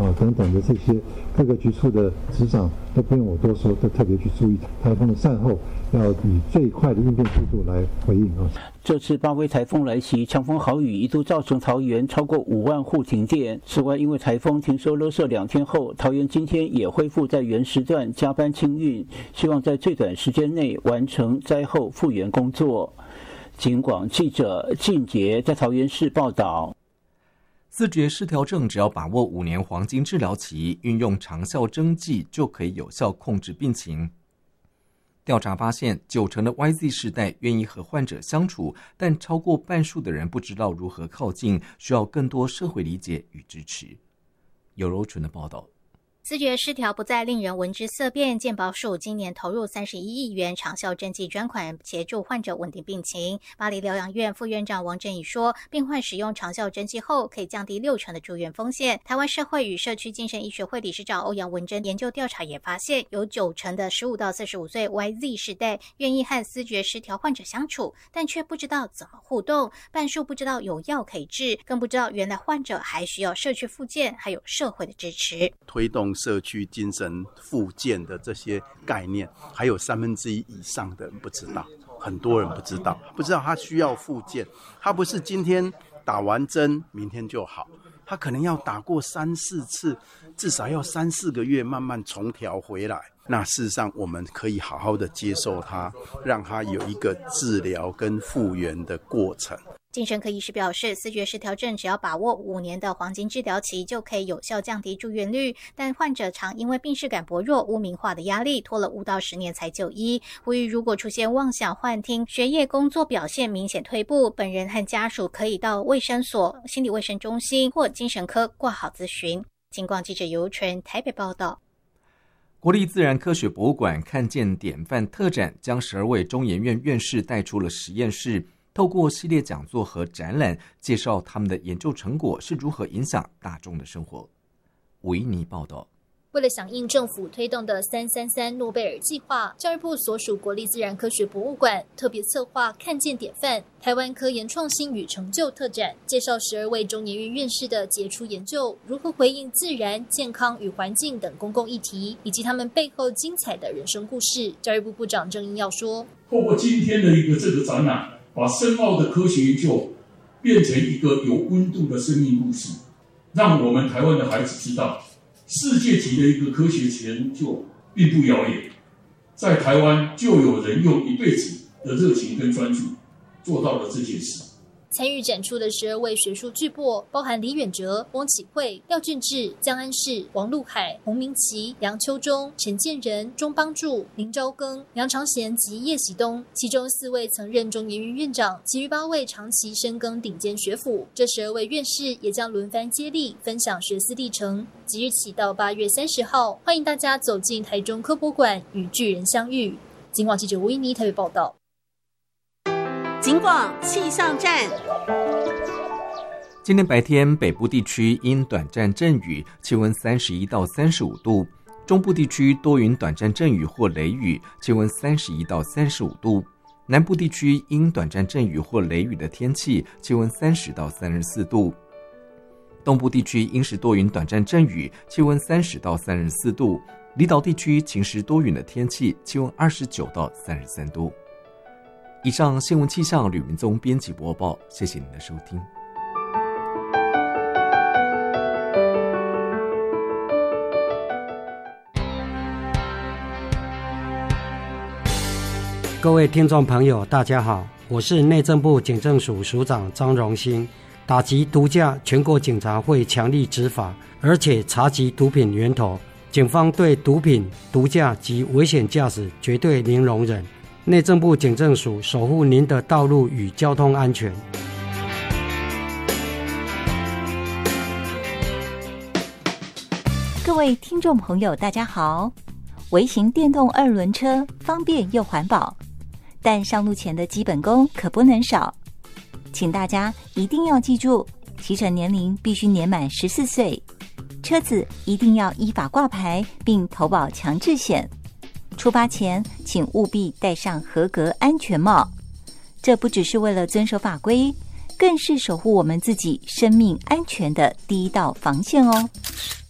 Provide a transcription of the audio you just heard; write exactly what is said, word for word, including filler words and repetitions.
啊等等的这些各个局处的职长都不用我多说，都特别去注意台风的善后，要以最快的应变速度来回应啊。 这次八威台风来袭，强风豪雨一度造成桃园超过五万户停电。此外，因为台风停收垃圾两天后，桃园今天也恢复在原时段加班清运，希望在最短时间内完成灾后复原工作。警广记者靳杰在桃园市报道。 思觉失调症只要把握五年黄金治疗期，运用长效针剂就可以有效控制病情。调查发现，九成的 Y Z 世代愿意和患者相处，但超过半数的人不知道如何靠近，需要更多社会理解与支持。有柔纯的报道。 思觉失调不再令人闻之色变，健保署今年投入三十一亿元长效针剂专款，协助患者稳定病情。巴黎疗养院副院长王振宇说，病患使用长效针剂后，可以降低六成的住院风险。台湾社会与社区精神医学会理事长欧阳文珍研究调查也发现，有九成的十五到四十五岁 Y Z 世代愿意和思觉失调患者相处，但却不知道怎么互动，半数不知道有药可以治，更不知道原来患者还需要社区复健，还有社会的支持。 推动社区精神复健的这些概念，还有三分之一以上的人不知道，很多人不知道，不知道他需要复健，他不是今天打完针明天就好，他可能要打过三四次，至少要三四个月慢慢重调回来。那事实上我们可以好好的接受他，让他有一个治疗跟复原的过程。 精神科医师表示，思觉失调症只要把握五年的黄金治疗期，就可以有效降低住院率。但患者常因为病识感薄弱、污名化的压力，拖了五到十年才就医。呼吁如果出现妄想、幻听、学业、工作表现明显退步，本人和家属可以到卫生所、心理卫生中心或精神科挂号咨询。警广记者尤纯台北报道。 国立自然科学博物馆看见典范特展，将十二位中研院院士带出了实验室，透过系列讲座和展览，介绍他们的研究成果是如何影响大众的生活。吴依妮报道。 为了响应政府推动的三三三诺贝尔计划，教育部所属国立自然科学博物馆特别策划看见典范台湾科研创新与成就特展，介绍十二位中研院院士的杰出研究如何回应自然、健康与环境等公共议题，以及他们背后精彩的人生故事。教育部部长郑英耀说， 透过今天的一个这个展览，把深奥的科学研究变成一个有温度的生命故事，让我们台湾的孩子知道，世界级的一个科学研究并不遥远，在台湾就有人用一辈子的热情跟专注做到了这件事。 参与展出的十二位学术巨擘，包含李远哲、翁启惠、廖俊志、江安世、王陆海、洪明奇、杨秋中、陈建仁、钟邦柱、林昭庚、梁长贤及叶喜东，其中四位曾任中研院院长，其余八位长期深耕顶尖学府。这十二位院士也将轮番接力分享学思历程。即日起到八月三十号，欢迎大家走进台中科博馆与巨人相遇。警广记者吴依妮台北报道。 警广气象站。 今天白天北部地区因短暂阵雨，气温三十一到三十五度；中部地区多云短暂阵雨或雷雨，气温三十一到三十五度；南部地区因短暂阵雨或雷雨的天气，气温三十到三十四度；东部地区因时多云短暂阵雨，气温三十到三十四度；离岛地区晴时多云的天气，气温二十九到三十三度。以上新闻气象吕明宗编辑播报，谢谢您的收听。 各位听众朋友大家好，我是内政部警政署署长张荣兴。打击毒驾，全国警察会强力执法，而且查缉毒品源头。警方对毒品、毒驾及危险驾驶绝对零容忍。内政部警政署守护您的道路与交通安全。 各位听众朋友大家好，微型电动二轮车方便又环保，但上路前的基本功可不能少，请大家一定要记住，骑乘年龄必须年满十四岁，车子一定要依法挂牌并投保强制险。出发前请务必戴上合格安全帽，这不只是为了遵守法规，更是守护我们自己生命安全的第一道防线哦。